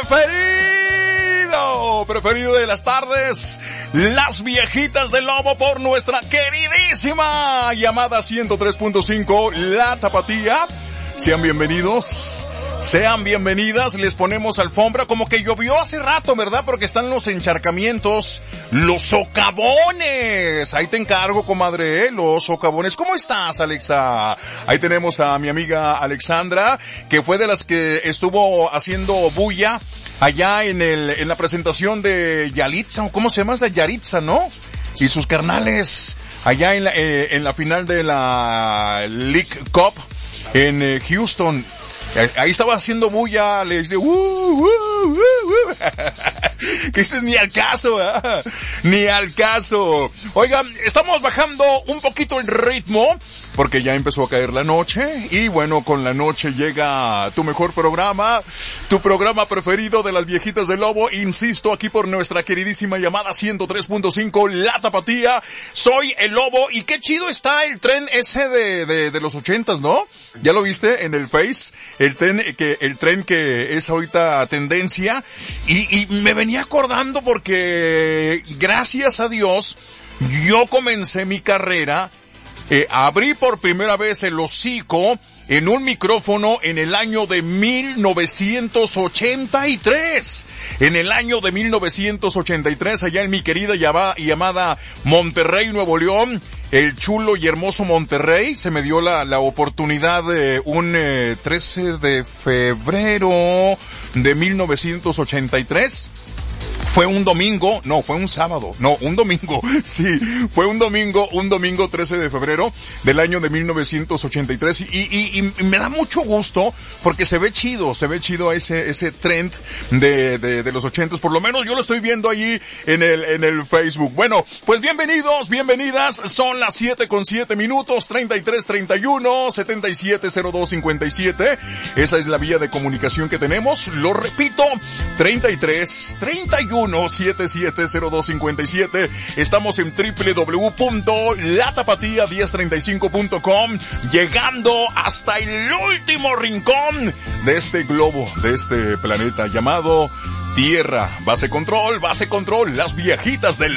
preferido de las tardes, las viejitas del Lobo por nuestra queridísima llamada 103.5, La Tapatía. Sean bienvenidos. Sean bienvenidas, les ponemos alfombra, como que llovió hace rato, ¿verdad? Porque están los encharcamientos, los socavones. Ahí te encargo, comadre, los socavones. ¿Cómo estás, Alexa? Ahí tenemos a mi amiga Alexandra, que fue de las que estuvo haciendo bulla allá en la presentación de Yalitza, ¿cómo se llama esa? Yaritza, ¿no? Y sus carnales, allá en la final de la League Cup en Houston. Ahí estaba haciendo bulla, le dice, que este es ni al caso, ni al caso. Oigan, estamos bajando un poquito el ritmo, porque ya empezó a caer la noche, y bueno, con la noche llega tu mejor programa, tu programa preferido de las viejitas del Lobo, insisto, aquí por nuestra queridísima llamada 103.5, La Tapatía. Soy el Lobo, y qué chido está el tren ese de los 80s, ¿no? ¿Ya lo viste en el Face? El tren que es ahorita tendencia, y me venía acordando porque gracias a Dios yo comencé mi carrera, abrí por primera vez el hocico en un micrófono en el año de 1983. En el año de 1983, allá en mi querida y amada Monterrey, Nuevo León, el chulo y hermoso Monterrey, se me dio la oportunidad de un 13 de febrero de 1983. Fue un domingo, no, fue un sábado, no, un domingo, sí, fue un domingo 13 de febrero del año de 1983 y me da mucho gusto porque se ve chido ese trend de los 80s, por lo menos yo lo estoy viendo allí en el Facebook. Bueno, pues bienvenidos, bienvenidas, son las 7:07, 33 31 77 02 57, esa es la vía de comunicación que tenemos, lo repito, 33 31 770257. Estamos en www.latapatía1035.com, llegando hasta el último rincón de este globo, de este planeta llamado Tierra. Base control, las viejitas del